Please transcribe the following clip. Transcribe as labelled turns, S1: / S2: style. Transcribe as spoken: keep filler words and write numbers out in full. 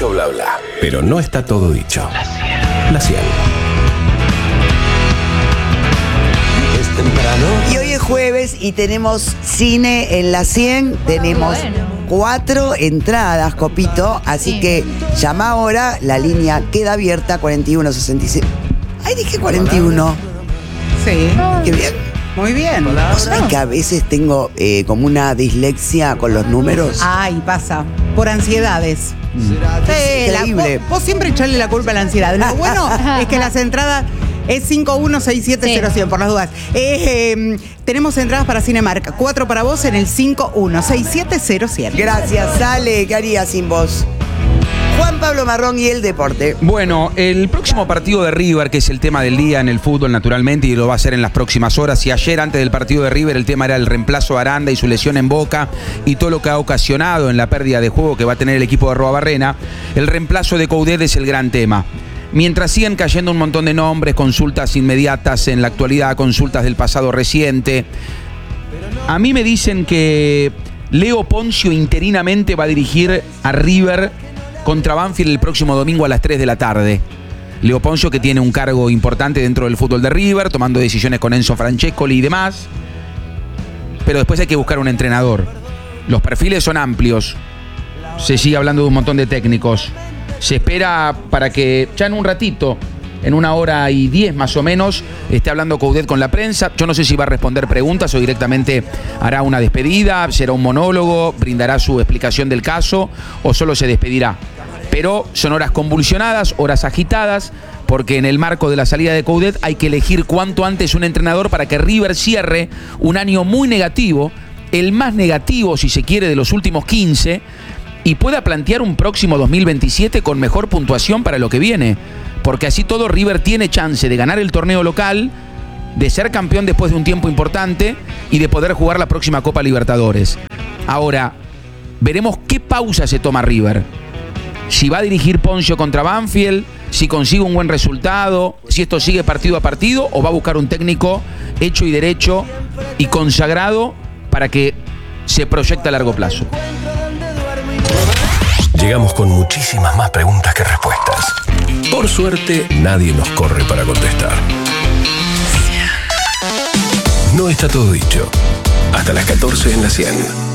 S1: Mucho bla bla, pero no está todo dicho. La cien.
S2: Es temprano.
S3: Y hoy es jueves y tenemos cine en la cien. Tenemos
S4: bueno.
S3: cuatro entradas, Copito. Así
S4: Sí.
S3: que llama ahora. La línea queda abierta, cuarenta y uno sesenta y seis. Ay, dije cuarenta y uno.
S5: Sí,
S3: Qué bien.
S5: muy bien.
S3: ¿Vos sabés que a veces tengo eh, como una dislexia con los números?
S5: Ay, pasa. Por ansiedades. Sí, la-
S3: increíble.
S5: vos, vos siempre echarle la culpa a la ansiedad. Lo bueno es que las entradas es cinco uno seis siete cero cien, por las dudas. Eh, eh, tenemos entradas para Cinemark. Cuatro para vos en el cinco uno seis siete cero cien.
S3: Gracias, Ale. ¿Qué haría sin vos? Juan Pablo Marrón y el deporte.
S6: Bueno, el próximo partido de River, que es el tema del día en el fútbol naturalmente, y lo va a hacer en las próximas horas, y ayer antes del partido de River el tema era el reemplazo de Aranda y su lesión en Boca y todo lo que ha ocasionado en la pérdida de juego que va a tener el equipo de Arruabarrena, el reemplazo de Coudet es el gran tema. Mientras siguen cayendo un montón de nombres, consultas inmediatas en la actualidad, consultas del pasado reciente, a mí me dicen que Leo Poncio interinamente va a dirigir a River contra Banfield el próximo domingo a las tres de la tarde. Leo Poncio, que tiene un cargo importante dentro del fútbol de River, tomando decisiones con Enzo Francescoli y demás. Pero después hay que buscar un entrenador. Los perfiles son amplios. Se sigue hablando de un montón de técnicos. Se espera para que ya en un ratito, en una hora y diez más o menos, esté hablando Coudet con la prensa. Yo no sé si va a responder preguntas o directamente hará una despedida, será un monólogo, brindará su explicación del caso o solo se despedirá. Pero son horas convulsionadas, horas agitadas, porque en el marco de la salida de Coudet hay que elegir cuanto antes un entrenador para que River cierre un año muy negativo, el más negativo, si se quiere, de los últimos quince, y pueda plantear un próximo dos mil veintisiete con mejor puntuación para lo que viene. Porque así todo River tiene chance de ganar el torneo local, de ser campeón después de un tiempo importante y de poder jugar la próxima Copa Libertadores. Ahora, veremos qué pausa se toma River. Si va a dirigir Poncio contra Banfield, si consigue un buen resultado, si esto sigue partido a partido o va a buscar un técnico hecho y derecho y consagrado para que se proyecte a largo plazo.
S1: Llegamos con muchísimas más preguntas que respuestas. Por suerte, nadie nos corre para contestar. No está todo dicho. Hasta las catorce en la cien.